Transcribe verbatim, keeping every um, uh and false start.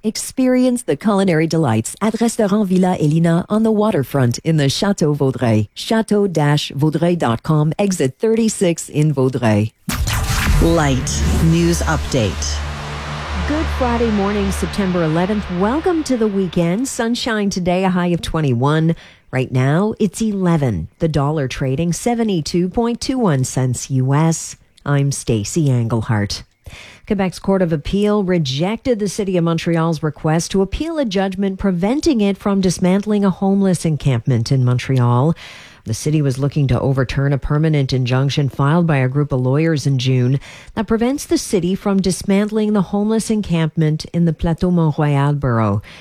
Experience the culinary delights at Restaurant Villa Elina on the waterfront in the Château Vaudreuil. chateau dash vaudreuil dot com, exit thirty-six in Vaudreuil. Light News Update. Good Friday morning, September eleventh. Welcome to the weekend. Sunshine today, a high of twenty-one. Right now, it's eleven. The dollar trading seventy-two point two one cents U S. I'm Stacey Englehart. Quebec's Court of Appeal rejected the City of Montreal's request to appeal a judgment preventing it from dismantling a homeless encampment in Montreal. The city was looking to overturn a permanent injunction filed by a group of lawyers in June that prevents the city from dismantling the homeless encampment in the Plateau Mont-Royal borough.